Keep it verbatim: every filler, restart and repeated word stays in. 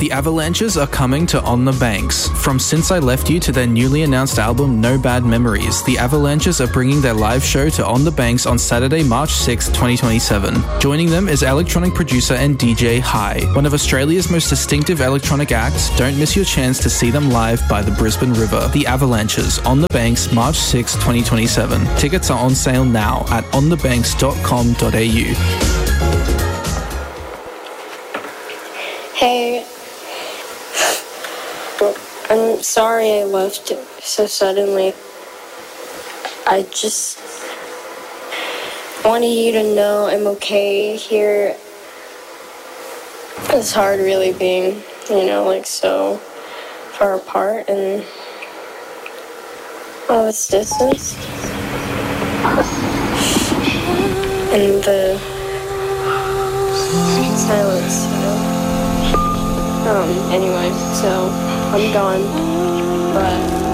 The Avalanches are coming to On the Banks. From Since I Left You to their newly announced album No Bad Memories, the Avalanches are bringing their live show to On the Banks on Saturday, March sixth, twenty twenty-seven. Joining them is electronic producer and D J High, one of Australia's most distinctive electronic acts. Don't miss your chance to see them live by the Brisbane River. The Avalanches, On the Banks, March sixth, twenty twenty-seven. Tickets are on sale now at on the banks dot com dot a u. Hey, I'm sorry I left so suddenly. I just wanted you to know I'm okay here. It's hard really being, you know, like so far apart and all this distance. And the silence, you know. Um, anyway, so I'm gone, but